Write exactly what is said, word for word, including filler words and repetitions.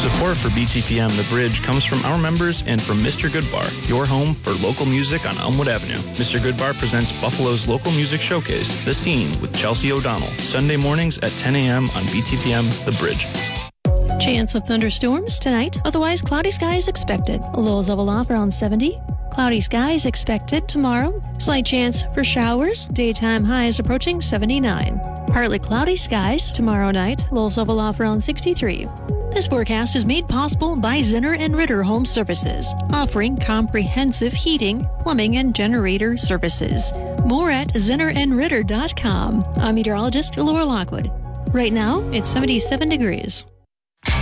Support for B T P M The Bridge comes from our members and from Mister Goodbar, your home for local music on Elmwood Avenue. Mister Goodbar presents Buffalo's local music showcase, The Scene, with Chelsea O'Donnell, Sunday mornings at ten a.m. on B T P M The Bridge. Chance of thunderstorms tonight, otherwise cloudy skies expected. Lows level off around seventy. Cloudy skies expected tomorrow. Slight chance for showers. Daytime highs approaching seventy-nine. Partly cloudy skies tomorrow night. Lows level off around sixty-three. This forecast is made possible by Zinner and Ritter Home Services, offering comprehensive heating, plumbing, and generator services. More at zinner and ritter dot com. I'm meteorologist Laura Lockwood. Right now, it's seventy-seven degrees.